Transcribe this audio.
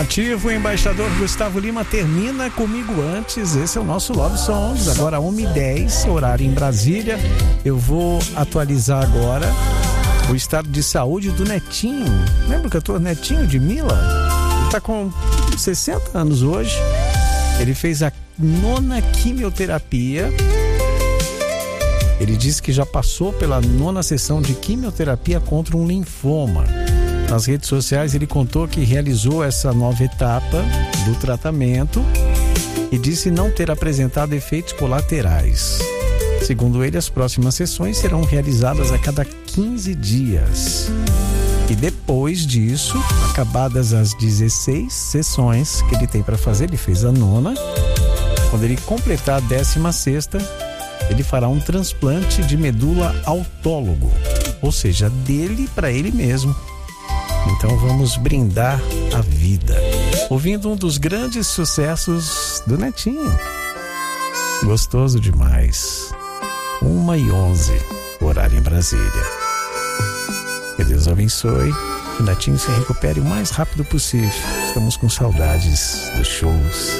Ativo, o embaixador Gustavo Lima termina comigo antes. Esse é o nosso Love Songs. Agora 1h10, horário em Brasília. Eu vou atualizar agora o estado de saúde do Netinho. Lembra que eu tô Netinho de Mila? Ele tá com 60 anos hoje. Ele fez a 9ª quimioterapia. Ele disse que já passou pela 9ª sessão de quimioterapia contra um linfoma. Nas redes sociais ele contou que realizou essa nova etapa do tratamento e disse não ter apresentado efeitos colaterais. Segundo ele, as próximas sessões serão realizadas a cada 15 dias. E depois disso, acabadas as 16 sessões que ele tem para fazer, ele fez a 9ª. Quando ele completar a 16ª, ele fará um transplante de medula autólogo, ou seja, dele para ele mesmo. Então vamos brindar a vida, ouvindo um dos grandes sucessos do Netinho. Gostoso demais. 1h11, horário em Brasília. Que Deus abençoe, que o Netinho se recupere o mais rápido possível. Estamos com saudades dos shows.